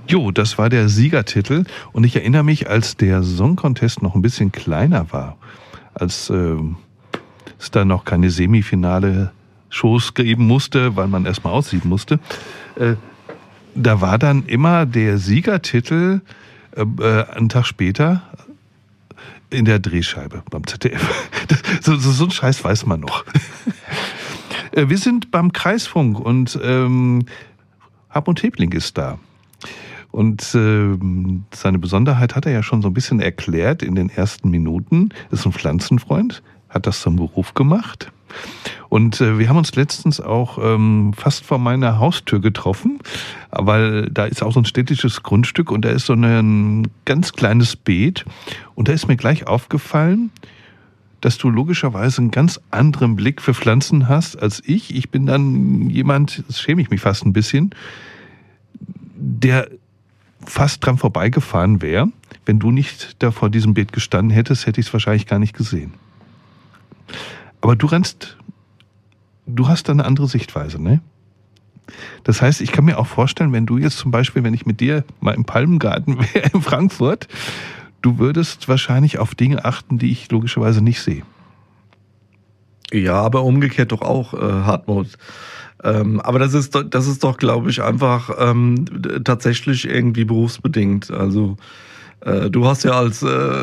Jo, das war der Siegertitel und ich erinnere mich, als der Song Contest noch ein bisschen kleiner war, als es da noch keine semifinale Shows geben musste, weil man erstmal aussieben musste, da war dann immer der Siegertitel einen Tag später in der Drehscheibe beim ZDF. So ein Scheiß weiß man noch. Wir sind beim Kreisfunk und Hartmut Hebling ist da. Und seine Besonderheit hat er ja schon so ein bisschen erklärt in den ersten Minuten. Ist ein Pflanzenfreund, hat das zum Beruf gemacht. Und wir haben uns letztens auch fast vor meiner Haustür getroffen, weil da ist auch so ein städtisches Grundstück und da ist so ein ganz kleines Beet. Und da ist mir gleich aufgefallen, dass du logischerweise einen ganz anderen Blick für Pflanzen hast als ich. Ich bin dann jemand, das schäme ich mich fast ein bisschen, der fast dran vorbeigefahren wäre. Wenn du nicht da vor diesem Beet gestanden hättest, hätte ich es wahrscheinlich gar nicht gesehen. Aber du hast da eine andere Sichtweise, ne? Das heißt, ich kann mir auch vorstellen, wenn du jetzt zum Beispiel, wenn ich mit dir mal im Palmengarten wäre in Frankfurt, du würdest wahrscheinlich auf Dinge achten, die ich logischerweise nicht sehe. Ja, aber umgekehrt doch auch, Hartmut. Aber das ist doch, glaube ich, einfach tatsächlich irgendwie berufsbedingt. Also du hast ja als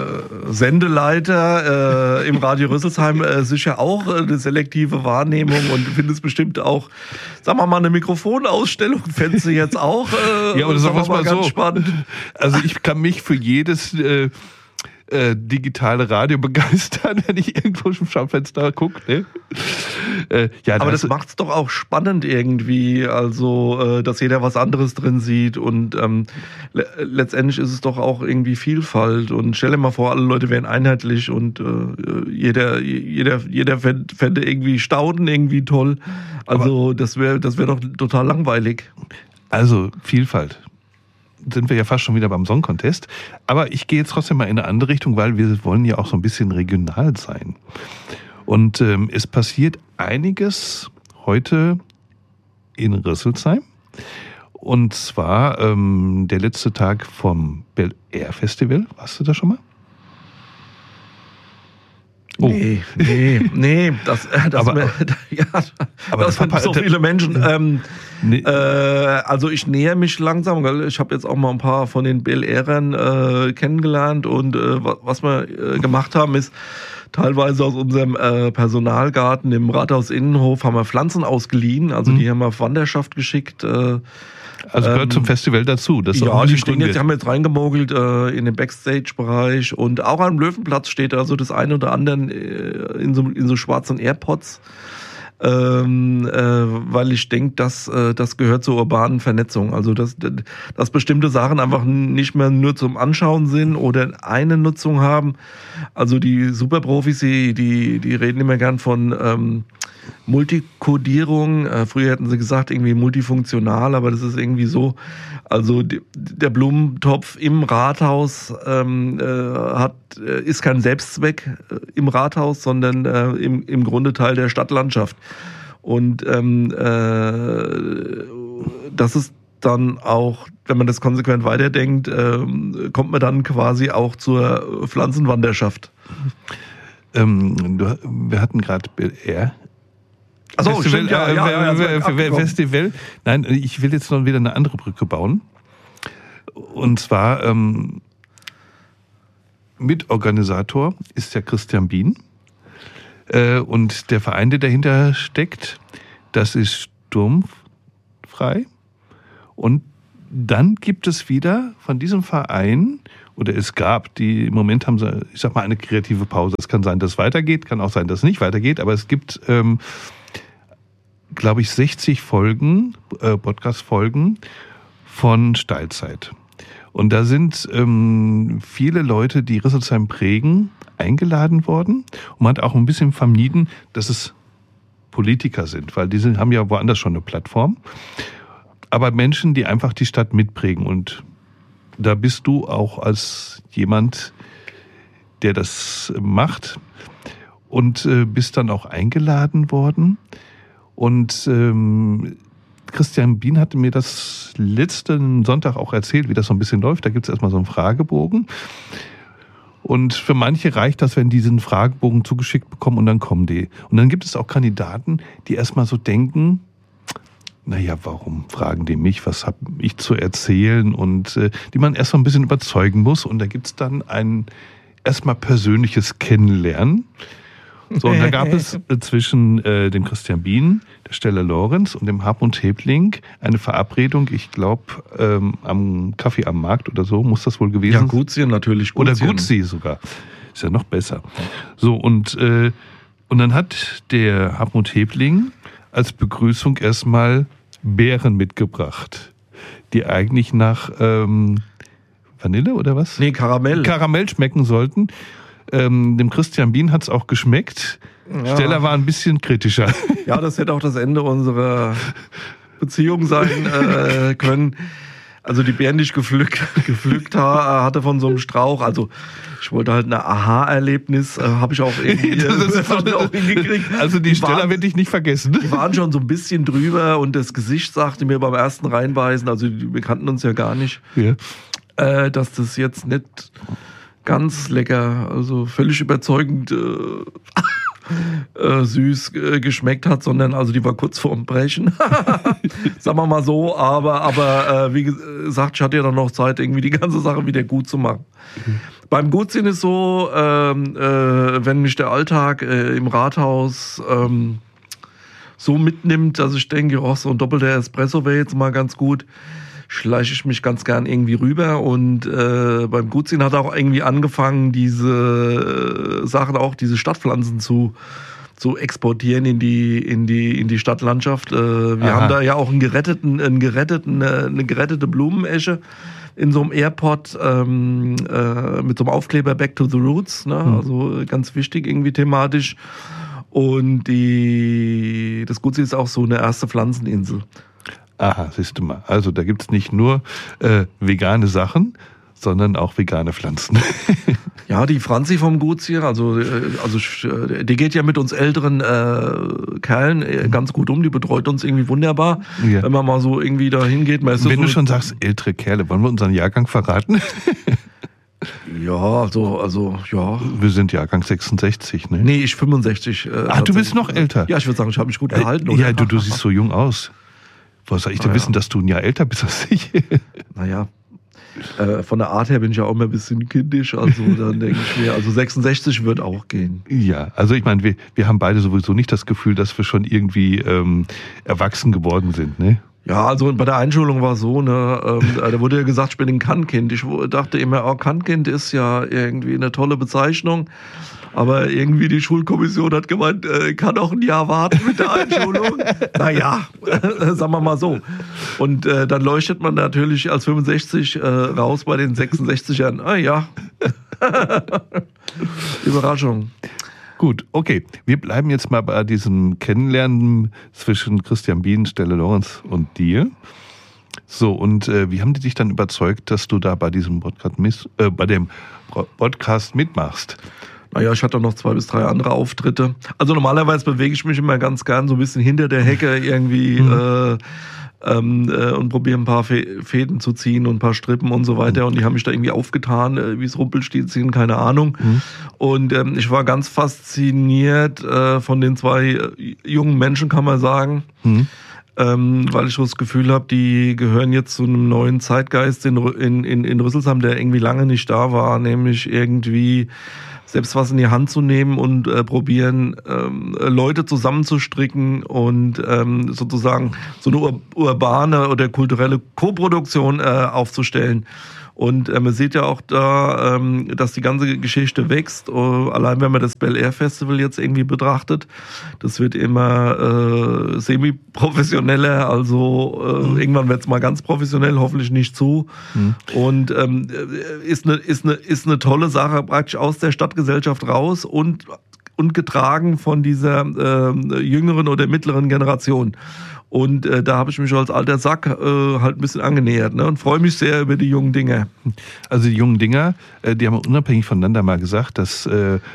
Sendeleiter im Radio Rüsselsheim sicher auch eine selektive Wahrnehmung und findest bestimmt auch, sagen wir mal, eine Mikrofonausstellung fändest du jetzt auch ja, aber das ist mal ganz so spannend. Also ich kann mich für jedes digitale Radio begeistern, wenn ich irgendwo im Schaufenster gucke. Ne? Ja, aber das macht's doch auch spannend irgendwie, also dass jeder was anderes drin sieht und letztendlich ist es doch auch irgendwie Vielfalt und stell dir mal vor, alle Leute wären einheitlich und jeder fände irgendwie Stauden irgendwie toll. Also aber das wäre doch total langweilig. Also Vielfalt. Sind wir ja fast schon wieder beim Song Contest. Aber ich gehe jetzt trotzdem mal in eine andere Richtung, weil wir wollen ja auch so ein bisschen regional sein. Und es passiert einiges heute in Rüsselsheim. Und zwar der letzte Tag vom Bel Air Festival. Warst du da schon mal? Oh. Nee, das aber das sind so viele Menschen. Also ich näher mich langsam, weil ich habe jetzt auch mal ein paar von den BLR-ern kennengelernt und was wir gemacht haben ist, teilweise aus unserem Personalgarten im Rathaus-Innenhof haben wir Pflanzen ausgeliehen, also die haben wir auf Wanderschaft geschickt. Also gehört zum Festival dazu. Das ja, die haben jetzt reingemogelt in den Backstage-Bereich und auch am Löwenplatz steht also das eine oder andere in so schwarzen AirPods, weil ich denke, das gehört zur urbanen Vernetzung. Also dass bestimmte Sachen einfach nicht mehr nur zum Anschauen sind oder eine Nutzung haben. Also die Superprofis, die reden immer gern von Multikodierung, früher hätten sie gesagt irgendwie multifunktional, aber das ist irgendwie so, also der Blumentopf im Rathaus ist kein Selbstzweck im Rathaus, sondern im Grunde Teil der Stadtlandschaft. Und das ist dann auch, wenn man das konsequent weiterdenkt, kommt man dann quasi auch zur Pflanzenwanderschaft. Wir hatten gerade BR. Achso, Festival, stimmt, ja, Festival. Nein, ich will jetzt noch wieder eine andere Brücke bauen. Und zwar Mitorganisator ist ja Christian Bien. Und der Verein, der dahinter steckt, das ist Sturmfrei. Und dann gibt es wieder von diesem Verein, oder es gab, die im Moment haben sie, ich sag mal, eine kreative Pause. Es kann sein, dass es weitergeht, kann auch sein, dass es nicht weitergeht, aber es gibt, glaube ich, 60 Folgen, Podcast-Folgen von Steilzeit. Und da sind viele Leute, die Rüsselsheim prägen, eingeladen worden. Und man hat auch ein bisschen vermieden, dass es Politiker sind, weil die haben ja woanders schon eine Plattform. Aber Menschen, die einfach die Stadt mitprägen. Und da bist du auch als jemand, der das macht und bist dann auch eingeladen worden. Und Christian Bien hatte mir das letzten Sonntag auch erzählt, wie das so ein bisschen läuft. Da gibt es erstmal so einen Fragebogen. Und für manche reicht das, wenn die diesen Fragebogen zugeschickt bekommen und dann kommen die. Und dann gibt es auch Kandidaten, die erstmal so denken, naja, warum fragen die mich, was habe ich zu erzählen? Und die man erst mal ein bisschen überzeugen muss. Und da gibt es dann ein erstmal persönliches Kennenlernen. So, und da gab es zwischen dem Christian Bien, der Stella Lorenz und dem Hartmut Hebling eine Verabredung, ich glaube, am Kaffee am Markt oder so muss das wohl gewesen sein. Ja, Guzzi natürlich. Oder Guzzi sogar. Ist ja noch besser. So, und dann hat der Hartmut Hebling als Begrüßung erstmal Beeren mitgebracht, die eigentlich nach Vanille oder was? Nee, Karamell. Karamell schmecken sollten. Dem Christian Bien hat es auch geschmeckt. Ja. Stella war ein bisschen kritischer. Ja, das hätte auch das Ende unserer Beziehung sein können. Also die Beeren, die ich gepflückt hatte von so einem Strauch. Also ich wollte halt ein Aha-Erlebnis, habe ich auch irgendwie auch hingekriegt. Also die Stella wird dich nicht vergessen. Die waren schon so ein bisschen drüber und das Gesicht sagte mir beim ersten Reinbeißen, also wir kannten uns ja gar nicht, ja. Dass das jetzt nicht ganz lecker, also völlig überzeugend süß geschmeckt hat, sondern also die war kurz vorm Brechen. Sagen wir mal so, aber wie gesagt, ich hatte ja dann noch Zeit, irgendwie die ganze Sache wieder gut zu machen. Beim Gutzin ist so, wenn mich der Alltag im Rathaus so mitnimmt, dass ich denke, oh, so ein doppelter Espresso wäre jetzt mal ganz gut, schleiche ich mich ganz gern irgendwie rüber und beim Gutzin hat auch irgendwie angefangen, diese Sachen auch, diese Stadtpflanzen zu exportieren in die Stadtlandschaft. Wir haben da ja auch eine gerettete Blumenesche in so einem Airport mit so einem Aufkleber Back to the Roots, ne? Also ganz wichtig irgendwie thematisch. Und das Gutzin ist auch so eine erste Pflanzeninsel. Aha, siehst du mal. Also da gibt es nicht nur vegane Sachen, sondern auch vegane Pflanzen. Ja, die Franzi vom Gutzin, also die geht ja mit uns älteren Kerlen ganz gut um, die betreut uns irgendwie wunderbar, wenn man mal so irgendwie da hingeht. Wenn du schon sagst, ältere Kerle, wollen wir unseren Jahrgang verraten? Ja, also ja. Wir sind Jahrgang 66, ne? Nee, ich 65. Du bist noch älter? Ja, ich würde sagen, ich habe mich gut gehalten. Oder? Ja, du siehst so jung aus. Woher soll ich denn wissen, dass du ein Jahr älter bist als ich? Naja, von der Art her bin ich ja auch immer ein bisschen kindisch, also dann denke ich mir, also 66 wird auch gehen. Ja, also ich meine, wir haben beide sowieso nicht das Gefühl, dass wir schon irgendwie erwachsen geworden sind, ne? Ja, also bei der Einschulung war es so, ne, da wurde ja gesagt, ich bin ein Kannkind. Ich dachte immer, Kannkind ist ja irgendwie eine tolle Bezeichnung. Aber irgendwie die Schulkommission hat gemeint, kann auch ein Jahr warten mit der Einschulung. Naja, sagen wir mal so. Und dann leuchtet man natürlich als 65 raus bei den 66ern. Ah ja. Überraschung. Gut, okay. Wir bleiben jetzt mal bei diesem Kennenlernen zwischen Christian Bien, Stella Lorenz und dir. So, und wie haben die dich dann überzeugt, dass du da bei diesem Podcast mitmachst? Naja, ich hatte noch 2 bis 3 andere Auftritte. Also normalerweise bewege ich mich immer ganz gern so ein bisschen hinter der Hecke irgendwie und probiere ein paar Fäden zu ziehen und ein paar Strippen und so weiter. Und die haben mich da irgendwie aufgetan, wie es Rumpelstilzchen, keine Ahnung. Und ich war ganz fasziniert von den 2 jungen Menschen, kann man sagen. Weil ich so das Gefühl habe, die gehören jetzt zu einem neuen Zeitgeist in Rüsselsheim, der irgendwie lange nicht da war, nämlich irgendwie selbst was in die Hand zu nehmen und probieren, Leute zusammenzustricken und sozusagen so eine urbane oder kulturelle Koproduktion aufzustellen. Und man sieht ja auch da, dass die ganze Geschichte wächst. Allein wenn man das Bel Air Festival jetzt irgendwie betrachtet, das wird immer semi-professioneller, also irgendwann wird es mal ganz professionell, hoffentlich nicht zu. Und ist eine tolle Sache, praktisch aus der Stadtgesellschaft raus und getragen von dieser jüngeren oder mittleren Generation. Und da habe ich mich als alter Sack halt ein bisschen angenähert, ne? Und freue mich sehr über die jungen Dinger. Also die jungen Dinger, die haben unabhängig voneinander mal gesagt, dass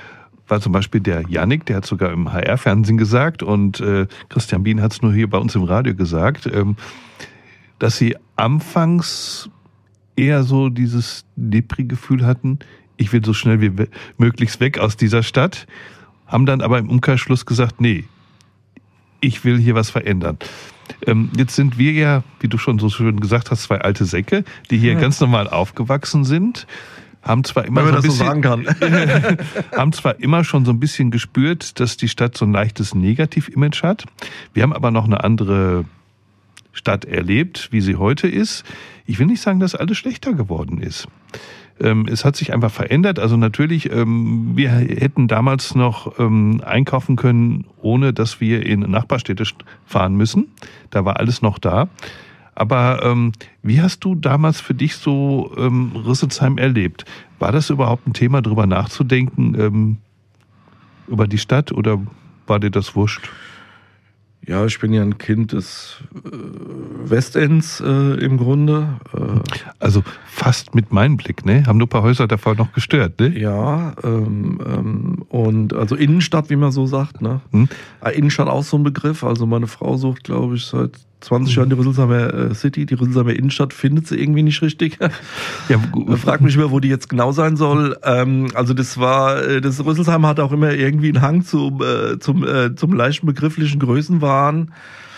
war zum Beispiel der Jannik, der hat sogar im HR-Fernsehen gesagt und Christian Bien hat es nur hier bei uns im Radio gesagt, dass sie anfangs eher so dieses Depri-Gefühl hatten, ich will so schnell wie möglichst weg aus dieser Stadt, haben dann aber im Umkehrschluss gesagt, nee, ich will hier was verändern. Jetzt sind wir ja, wie du schon so schön gesagt hast, 2 alte Säcke, die hier ganz normal aufgewachsen sind, haben zwar immer wenn man so das so sagen kann. haben zwar immer schon so ein bisschen gespürt, dass die Stadt so ein leichtes Negativ-Image hat. Wir haben aber noch eine andere Stadt erlebt, wie sie heute ist. Ich will nicht sagen, dass alles schlechter geworden ist. Es hat sich einfach verändert. Also natürlich, wir hätten damals noch einkaufen können, ohne dass wir in Nachbarstädte fahren müssen. Da war alles noch da. Aber wie hast du damals für dich so Rüsselsheim erlebt? War das überhaupt ein Thema, darüber nachzudenken, über die Stadt, oder war dir das wurscht? Ja, ich bin ja ein Kind des Westends im Grunde. Also fast mit meinem Blick, ne? Haben nur ein paar Häuser davor noch gestört, ne? Ja, und also Innenstadt, wie man so sagt, ne? Innenstadt auch so ein Begriff. Also meine Frau sucht, glaube ich, seit 20 Jahren die Rüsselsheimer City, die Rüsselsheimer Innenstadt findet sie irgendwie nicht richtig. Ja, frag mich immer, wo die jetzt genau sein soll. Also das Rüsselsheim hat auch immer irgendwie einen Hang zum leichten begrifflichen Größenwahn.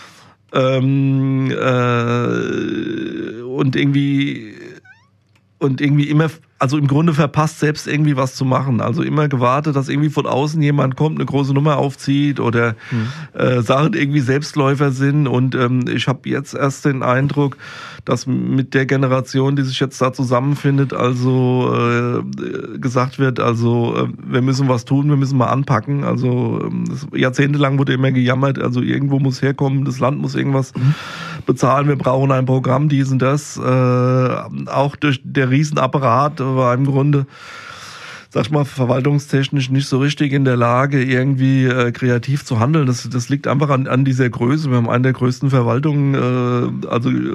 Und irgendwie immer, also im Grunde verpasst, selbst irgendwie was zu machen. Also immer gewartet, dass irgendwie von außen jemand kommt, eine große Nummer aufzieht oder Sachen irgendwie Selbstläufer sind. Und ich habe jetzt erst den Eindruck, dass mit der Generation, die sich jetzt da zusammenfindet, also gesagt wird, also wir müssen was tun, wir müssen mal anpacken. Also jahrzehntelang wurde immer gejammert, also irgendwo muss herkommen, das Land muss irgendwas bezahlen, wir brauchen ein Programm, dies und das. Auch durch der Riesenapparat war im Grunde, sag ich mal, verwaltungstechnisch nicht so richtig in der Lage, irgendwie kreativ zu handeln. Das liegt einfach an dieser Größe. Wir haben eine der größten Verwaltungen,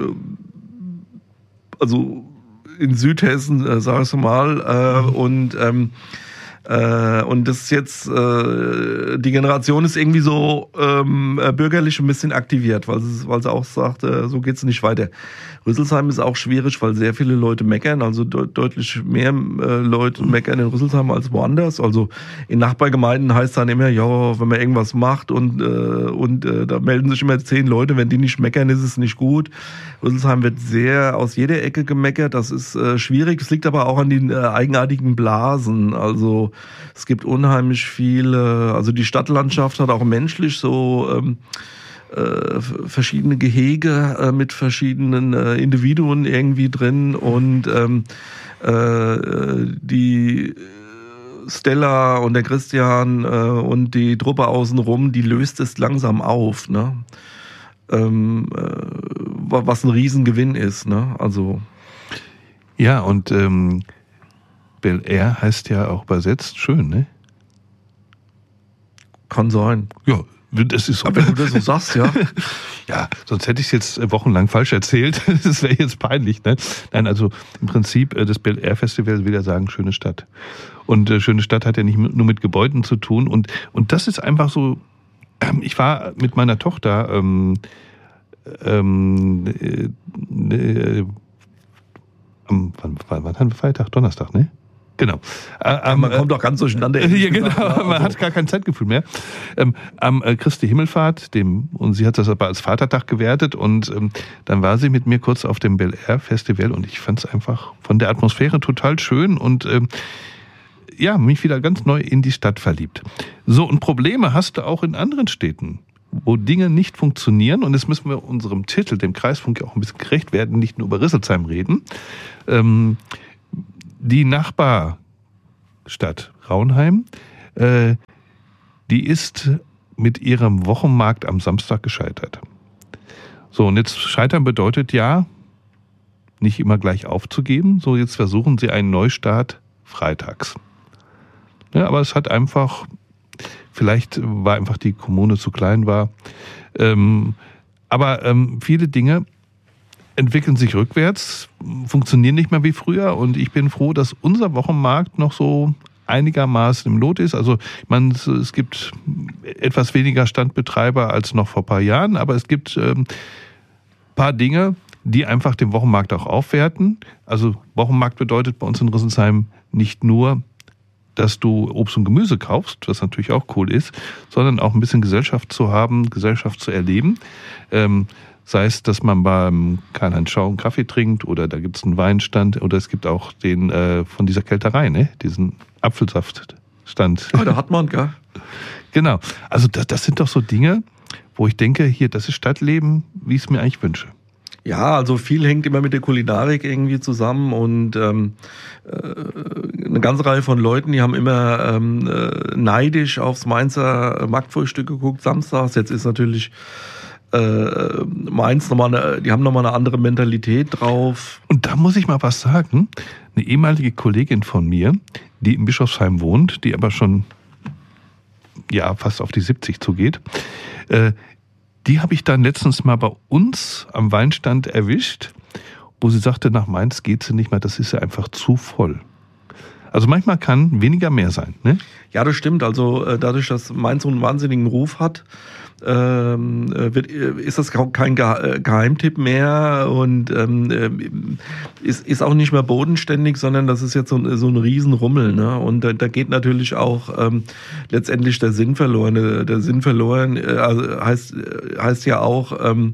also in Südhessen, sag ich mal, und das ist jetzt, die Generation ist irgendwie so bürgerlich ein bisschen aktiviert, weil sie auch sagt, so geht's nicht weiter. Rüsselsheim ist auch schwierig, weil sehr viele Leute meckern, also deutlich mehr Leute meckern in Rüsselsheim als woanders. Also in Nachbargemeinden heißt dann immer, ja, wenn man irgendwas macht und da melden sich immer 10 Leute, wenn die nicht meckern, ist es nicht gut. Rüsselsheim wird sehr aus jeder Ecke gemeckert, das ist schwierig. Es liegt aber auch an den eigenartigen Blasen, also es gibt unheimlich viele, also die Stadtlandschaft hat auch menschlich so verschiedene Gehege mit verschiedenen Individuen irgendwie drin und die Stella und der Christian und die Truppe außenrum, die löst es langsam auf, ne? Was ein Riesengewinn ist, ne? Also ja, und Bel Air heißt ja auch übersetzt schön, ne? Kann sein. Ja, das ist so. Aber wenn du das so sagst, ja. Ja, sonst hätte ich es jetzt wochenlang falsch erzählt. Das wäre jetzt peinlich, ne? Nein, also im Prinzip das Bel Air Festival will ja sagen, schöne Stadt. Und schöne Stadt hat ja nicht nur mit Gebäuden zu tun. Und das ist einfach so, ich war mit meiner Tochter wann haben wir Feiertag? Donnerstag, ne? Genau. Man kommt doch ganz durcheinander. Ja, genau. Man hat gar kein Zeitgefühl mehr. Am Christi Himmelfahrt, und sie hat das aber als Vatertag gewertet, und dann war sie mit mir kurz auf dem Bel Air Festival, und ich fand es einfach von der Atmosphäre total schön und ja, mich wieder ganz neu in die Stadt verliebt. So, und Probleme hast du auch in anderen Städten, wo Dinge nicht funktionieren, und jetzt müssen wir unserem Titel, dem Kreisfunk, auch ein bisschen gerecht werden, nicht nur über Rüsselsheim reden. Die Nachbarstadt Raunheim, die ist mit ihrem Wochenmarkt am Samstag gescheitert. So, und jetzt scheitern bedeutet ja, nicht immer gleich aufzugeben. So, jetzt versuchen sie einen Neustart freitags. Ja, aber es hat einfach, vielleicht war einfach die Kommune zu klein war, aber viele Dinge entwickeln sich rückwärts, funktionieren nicht mehr wie früher, und ich bin froh, dass unser Wochenmarkt noch so einigermaßen im Lot ist. Also es gibt etwas weniger Standbetreiber als noch vor ein paar Jahren, aber es gibt paar Dinge, die einfach den Wochenmarkt auch aufwerten. Also Wochenmarkt bedeutet bei uns in Rüsselsheim nicht nur, dass du Obst und Gemüse kaufst, was natürlich auch cool ist, sondern auch ein bisschen Gesellschaft zu haben, Gesellschaft zu erleben. Sei es, dass man beim Karl-Heinz Schau einen Kaffee trinkt oder da gibt es einen Weinstand oder es gibt auch den von dieser Kälterei, ne? Diesen Apfelsaftstand. Oh, da hat man, gell? Genau. Also das sind doch so Dinge, wo ich denke, hier, das ist Stadtleben, wie ich es mir eigentlich wünsche. Ja, also viel hängt immer mit der Kulinarik irgendwie zusammen und eine ganze Reihe von Leuten, die haben immer neidisch aufs Mainzer Marktfrühstück geguckt, samstags. Jetzt ist natürlich Mainz die haben nochmal eine andere Mentalität drauf. Und da muss ich mal was sagen. Eine ehemalige Kollegin von mir, die in Bischofsheim wohnt, die aber schon fast auf die 70 zugeht, die habe ich dann letztens mal bei uns am Weinstand erwischt, wo sie sagte, nach Mainz geht sie nicht mehr, das ist ja einfach zu voll. Also manchmal kann weniger mehr sein, ne? Ja, das stimmt. Also dadurch, dass Mainz so einen wahnsinnigen Ruf hat, ist das kein Geheimtipp mehr und ist auch nicht mehr bodenständig, sondern das ist jetzt so ein Riesenrummel, ne? Und da geht natürlich auch letztendlich der Sinn verloren. Der Sinn verloren heißt ja auch,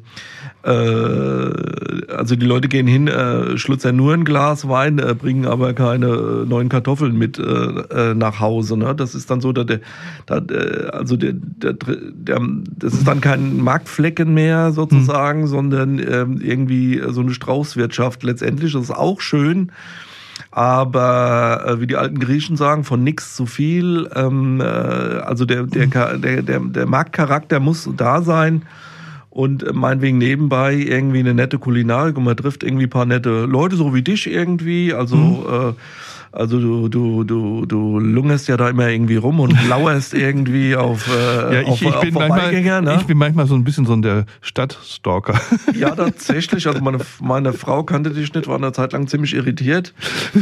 also die Leute gehen hin, schlutzen nur ein Glas Wein, bringen aber keine neuen Kartoffeln mit nach Hause, ne? Das ist dann so, das ist dann kein Marktflecken mehr sozusagen, sondern irgendwie so eine Straußwirtschaft letztendlich. Das ist auch schön, aber wie die alten Griechen sagen, von nix zu viel. Also der Marktcharakter muss da sein. Und meinetwegen nebenbei irgendwie eine nette Kulinarik und man trifft irgendwie ein paar nette Leute, so wie dich irgendwie. Also du lungerst ja da immer irgendwie rum und lauerst irgendwie auf Vorbeigänger. Ne? Ich bin manchmal so ein bisschen so der Stadtstalker. Ja, tatsächlich. Also meine Frau kannte dich nicht, war eine Zeit lang ziemlich irritiert.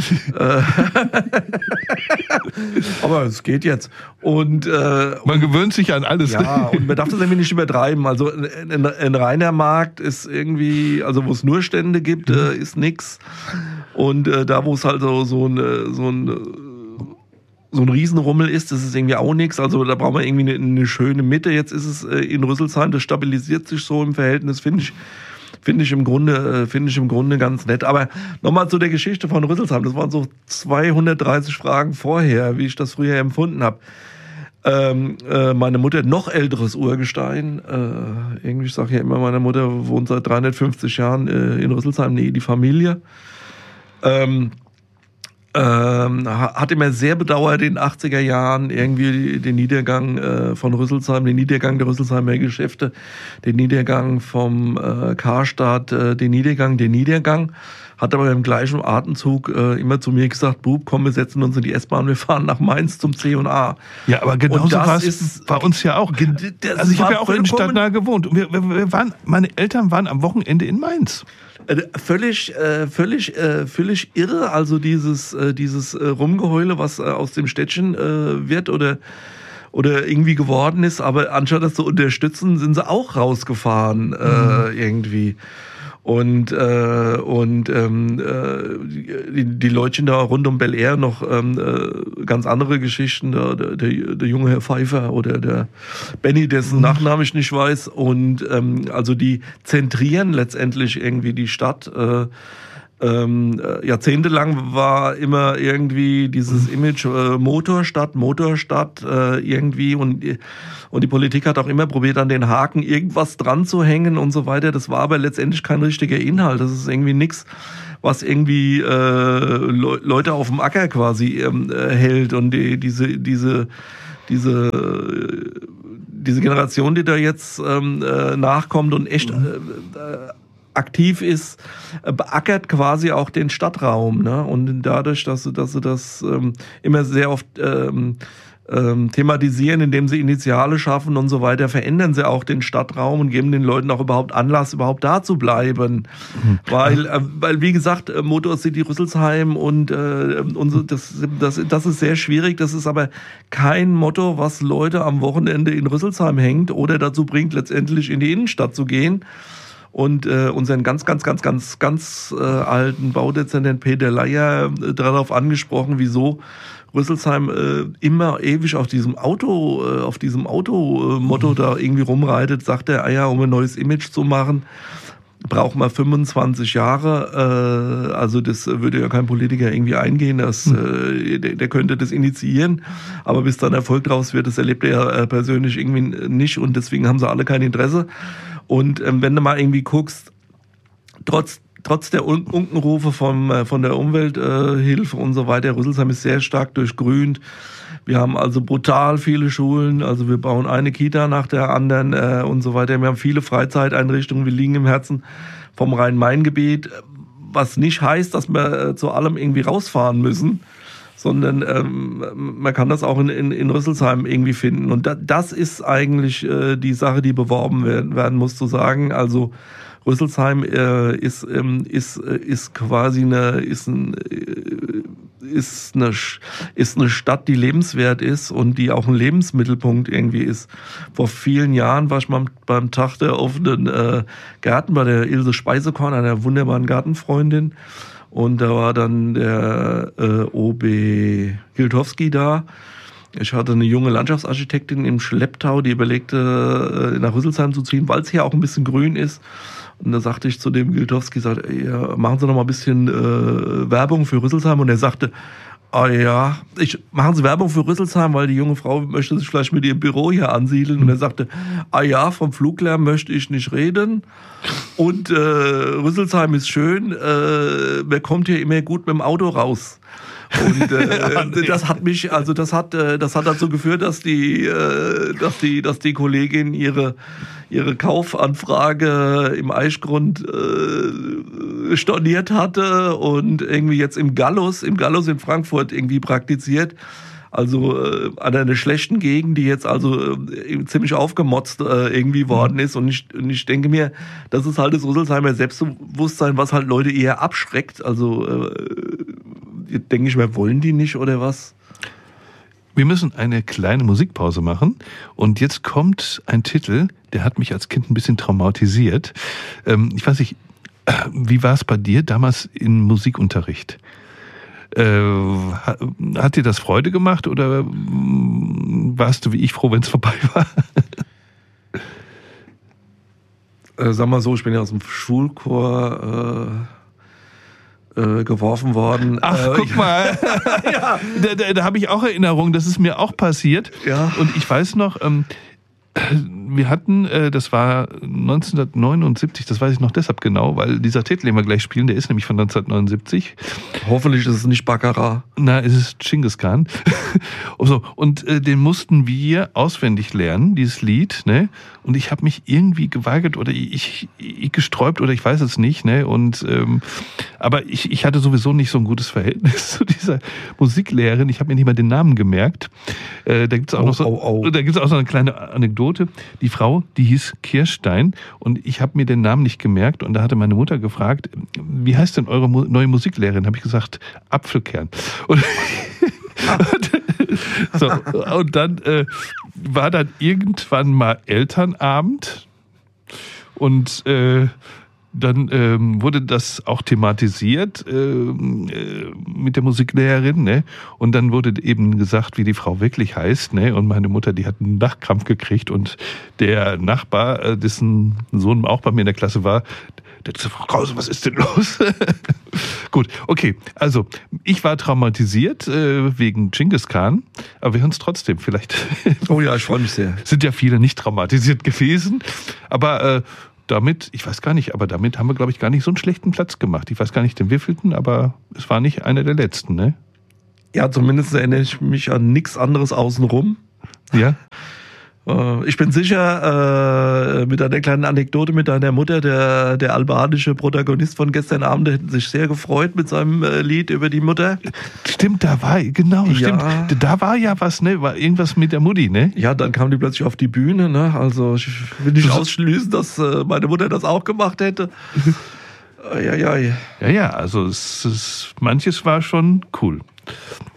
Aber es geht jetzt. Und man gewöhnt sich an alles. Ja, und man darf das irgendwie nicht übertreiben. Also ein reiner Markt ist irgendwie, also wo es nur Stände gibt, ist nix. Und da, wo es halt so ein Riesenrummel ist, das ist irgendwie auch nichts. Also da brauchen wir irgendwie eine schöne Mitte. Jetzt ist es in Rüsselsheim, das stabilisiert sich so im Verhältnis, finde ich im Grunde ganz nett. Aber nochmal zu der Geschichte von Rüsselsheim. Das waren so 230 Fragen vorher, wie ich das früher empfunden habe. Meine Mutter, noch älteres Urgestein, irgendwie, ich sage ja immer, meine Mutter wohnt seit 350 Jahren in Rüsselsheim, die Familie. Hat immer sehr bedauert in den 80er Jahren irgendwie den Niedergang von Rüsselsheim, den Niedergang der Rüsselsheimer Geschäfte, den Niedergang vom Karstadt, den Niedergang. Hat aber im gleichen Atemzug immer zu mir gesagt, Bub, komm, wir setzen uns in die S-Bahn, wir fahren nach Mainz zum C&A. Ja, aber genauso war es bei uns ja auch. Also ich habe ja auch in stadtnah gewohnt. Meine Eltern waren am Wochenende in Mainz. Völlig irre, also dieses Rumgeheule, was aus dem Städtchen wird oder irgendwie geworden ist, aber anstatt das zu unterstützen, sind sie auch rausgefahren irgendwie. Und die Leutchen da rund um Bel Air noch ganz andere Geschichten, der junge Herr Pfeiffer oder der Benny, dessen Nachname ich nicht weiß, und also die zentrieren letztendlich irgendwie die Stadt. Jahrzehntelang war immer irgendwie dieses Image Motorstadt irgendwie und die Politik hat auch immer probiert, an den Haken irgendwas dran zu hängen und so weiter. Das war aber letztendlich kein richtiger Inhalt. Das ist irgendwie nichts, was irgendwie Leute auf dem Acker quasi hält. Und diese Generation, die da jetzt nachkommt und echt aktiv ist, beackert quasi auch den Stadtraum, ne? Und dadurch, dass sie das immer sehr oft thematisieren, indem sie Initiale schaffen und so weiter, verändern sie auch den Stadtraum und geben den Leuten auch überhaupt Anlass, überhaupt da zu bleiben. Weil, wie gesagt, Motor City Rüsselsheim und das ist sehr schwierig. Das ist aber kein Motto, was Leute am Wochenende in Rüsselsheim hängt oder dazu bringt, letztendlich in die Innenstadt zu gehen. Und unseren ganz alten Baudezernent Peter Leier darauf angesprochen, wieso Rüsselsheim immer ewig auf diesem Auto-Motto da irgendwie rumreitet, sagt er, um ein neues Image zu machen, braucht man 25 Jahre. Also das würde ja kein Politiker irgendwie eingehen, der könnte das initiieren, aber bis dann Erfolg draus wird, das erlebt er ja persönlich irgendwie nicht und deswegen haben sie alle kein Interesse. Und wenn du mal irgendwie guckst, trotz der Unkenrufe von der Umwelthilfe und so weiter, Rüsselsheim ist sehr stark durchgrünt. Wir haben also brutal viele Schulen, also wir bauen eine Kita nach der anderen und so weiter. Wir haben viele Freizeiteinrichtungen, wir liegen im Herzen vom Rhein-Main-Gebiet, was nicht heißt, dass wir zu allem irgendwie rausfahren müssen, sondern man kann das auch in Rüsselsheim irgendwie finden. Und das ist eigentlich die Sache, die beworben werden muss, zu sagen, also Rüsselsheim ist quasi eine Stadt, die lebenswert ist und die auch ein Lebensmittelpunkt irgendwie ist. Vor vielen Jahren war ich mal beim Tag der offenen Gärten bei der Ilse Speisekorn, einer wunderbaren Gartenfreundin. Und da war dann der OB Gildowski da. Ich hatte eine junge Landschaftsarchitektin im Schlepptau, die überlegte, nach Rüsselsheim zu ziehen, weil es hier auch ein bisschen grün ist. Und da sagte ich zu dem Gildowski, machen Sie noch mal ein bisschen Werbung für Rüsselsheim. Und er sagte, machen Sie Werbung für Rüsselsheim, weil die junge Frau möchte sich vielleicht mit ihrem Büro hier ansiedeln. Und er sagte, vom Fluglärm möchte ich nicht reden. Und Rüsselsheim ist schön, man kommt hier immer gut mit dem Auto raus. Und das hat dazu geführt, dass die Kollegin ihre Kaufanfrage im Eichgrund storniert hatte und irgendwie jetzt im Gallus in Frankfurt irgendwie praktiziert. Also an einer schlechten Gegend, die jetzt also ziemlich aufgemotzt irgendwie worden ist. Und ich denke mir, das ist halt das Rüsselsheimer Selbstbewusstsein, was halt Leute eher abschreckt. Also denke ich mir, wollen die nicht oder was? Wir müssen eine kleine Musikpause machen. Und jetzt kommt ein Titel, der hat mich als Kind ein bisschen traumatisiert. Ich weiß nicht, wie war es bei dir damals im Musikunterricht? Hat dir das Freude gemacht oder warst du wie ich froh, wenn es vorbei war? Sag mal so, ich bin ja aus dem Schulchor geworfen worden. Ach, guck mal. Ja. Da habe ich auch Erinnerungen, das ist mir auch passiert. Ja. Und ich weiß noch, wir hatten, das war 1979, das weiß ich noch deshalb genau, weil dieser Titel, den wir gleich spielen, der ist nämlich von 1979. Hoffentlich ist es nicht Baccarat. Na, es ist Genghis Khan. Und den mussten wir auswendig lernen, dieses Lied, ne? Und ich habe mich irgendwie geweigert oder ich gesträubt oder ich weiß es nicht, ne? Und aber ich hatte sowieso nicht so ein gutes Verhältnis zu dieser Musiklehrerin. Ich habe mir nicht mal den Namen gemerkt. Da gibt's auch da gibt's auch so eine kleine Anekdote. Die Frau, die hieß Kirstein und ich habe mir den Namen nicht gemerkt und da hatte meine Mutter gefragt, wie heißt denn eure neue Musiklehrerin? Habe ich gesagt, Apfelkern. Und dann war dann irgendwann mal Elternabend und dann wurde das auch thematisiert mit der Musiklehrerin, ne? Und dann wurde eben gesagt, wie die Frau wirklich heißt, ne? Und meine Mutter, die hat einen Nachkrampf gekriegt und der Nachbar, dessen Sohn auch bei mir in der Klasse war, der sagte, Frau Krause, was ist denn los? Gut, okay. Also, ich war traumatisiert wegen Genghis Khan, aber wir hören es trotzdem. Vielleicht. Oh ja, ich freue mich sehr. Sind ja viele nicht traumatisiert gewesen, aber damit, ich weiß gar nicht, aber damit haben wir, glaube ich, gar nicht so einen schlechten Platz gemacht. Ich weiß gar nicht den wievielten, aber es war nicht einer der letzten, ne? Ja, zumindest erinnere ich mich an nichts anderes außenrum. Ja. Ich bin sicher, mit einer kleinen Anekdote mit deiner Mutter, der albanische Protagonist von gestern Abend, der hätte sich sehr gefreut mit seinem Lied über die Mutter. Stimmt, da war ja was, ne? War irgendwas mit der Mutti, ne? Ja, dann kam die plötzlich auf die Bühne, ne? Also ich will nicht ausschließen, dass meine Mutter das auch gemacht hätte. Ja, also manches war schon cool.